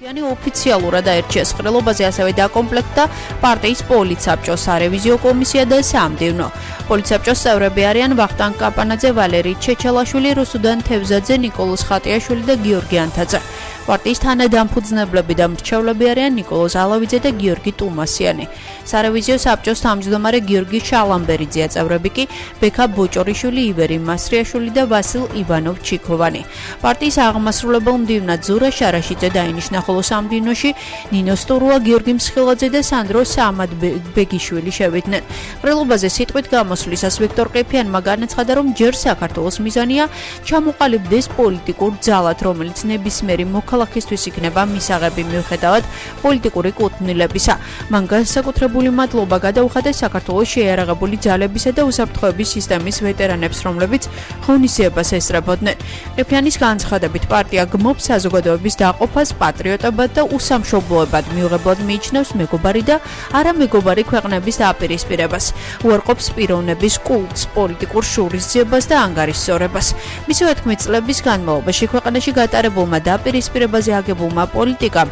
Yani ოფიციალურად აერჩიეს ყრილობაზე ასევე დაკომპლექტდა პარტიის პოლიცსაბჭოს სარევიზიო კომისია და სამდივნო. პოლიცსაბჭოს წევრები არიან ვახტანგ კაპანაძე, ვალერი ჩეჩელაშვილი, რუსუდან თევზაძე, ნიკოლოზ ხატიაშვილი და გიორგი ანთაძე. პარტიის თანადამფუძნებლები და მრჩევლები არიან ნიკოლოზ ალავიძე და გიორგი ტუმასიანი. სარევიზიო საბჭოს თავმჯდომარე გიორგი შალამბერიძეა, წევრები კი ბექა ბოჭორიშვილი, ივერი მასრიაშვილი და ვასილ ივანოვ-ჩიქოვანი. პარტიის აღმასრულებელ მდივნად ზურა შარაშიძე დაინიშნა, ხოლო სამდივნოში ნინო სტურუა, გიორგი მსხილაძე და სანდრო სამადბეგიშვილი შევიდნენ. ყრილობაზე სიტყვით გამოსვლისას ვიქტორ ყიფიანმა განაცხადა, რომ ჯერ საქართველოს მიზანია ჩამოყალიბდეს პოლიტიკურ ძალად, რომელიც ნებისმიერი მოქალაქისთვის იქნება მისაღები მიუხედავად პოლიტიკური კუთვნილებისა. მან განსაკუთრებული მადლობა გადაუხადა საქართველოს შეიარაღებული ძალებისა და უსაფრთხოების სისტემის ვეტერანებს, რომლებიც ღონისძიებას ესწრებოდნენ. ყიფიანის განცხადებით, პარტია გმობს საზოგადოების დაყოფას, პატრიოტებად და უსამშობლოებად, მიუღებლად მიიჩნევს მეგობარი და არამეგობარი ქვეყნების დაპირისპირებას, უარყოფს პიროვნების კულტს, პოლიტიკურ შურისძიებას და ანგარიშსწორებას. მისივე თქმით, წლების განმავლობაში ქვეყანაში გატარებულმა დაპირისპირებაზე აგებულმა პოლიტიკამ